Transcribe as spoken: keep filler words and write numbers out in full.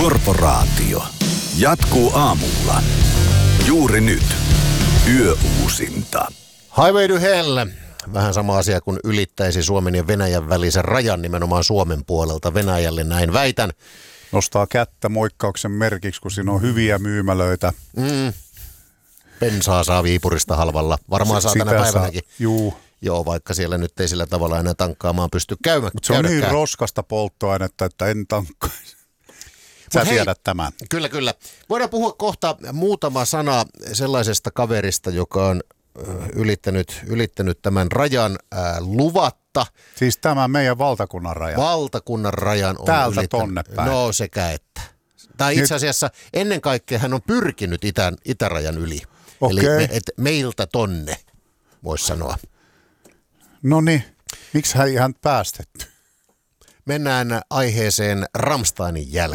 Korporaatio jatkuu aamulla. Juuri nyt. Yöuusinta. Highway to Hell. Vähän sama asia kuin ylittäisi Suomen ja Venäjän välisen rajan nimenomaan Suomen puolelta Venäjälle, näin väitän. Nostaa kättä moikkauksen merkiksi, kun siinä on hyviä myymälöitä. Mm. Bensaa saa Viipurista halvalla. Varmaan saa tänä päivänäkin. Juu. Joo, vaikka siellä nyt ei sillä tavalla enää tankkaamaan pysty käymään. Mutta se on niin roskasta polttoainetta, että en tankkaisi. Sä hei, tiedät tämän. Kyllä, kyllä. Voidaan puhua kohta muutama sana sellaisesta kaverista, joka on ylittänyt, ylittänyt tämän rajan ää, luvatta. Siis tämä meidän valtakunnan raja. Valtakunnan rajan on täältä ylittänyt. tonne päin. No sekä että. Tai itse asiassa ennen kaikkea hän on pyrkinyt itän, itärajan yli. Okei. Eli me, et meiltä tonne, voisi sanoa. No niin, miksi hän ihan päästetty? Mennään aiheeseen Rammsteinin jälkeen.